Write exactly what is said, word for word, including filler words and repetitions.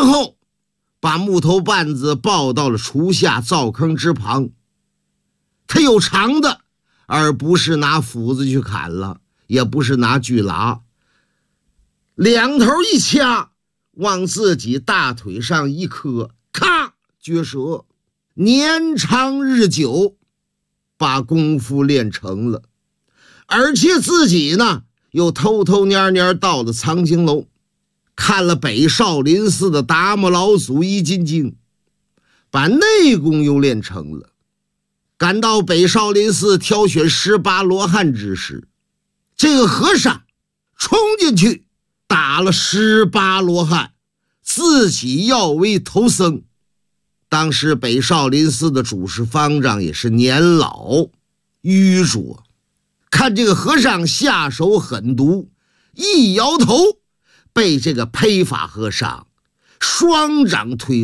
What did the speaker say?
后把木头棒子抱到了厨下灶坑之旁。他有长的，而不是拿斧子去砍了，也不是拿锯拉，两头一掐，往自己大腿上一磕，咔，撅折。年长日久，把功夫练成了。而且自己呢又偷偷蔫蔫到了藏经楼，看了北少林寺的达摩老祖一金经，把内功又练成了。赶到北少林寺挑选十八罗汉之时，这个和尚冲进去打了十八罗汉，自己要为头僧。当时北少林寺的主事方丈也是年老愚拙，看这个和尚下手狠毒，一摇头，被这个披发和尚双掌推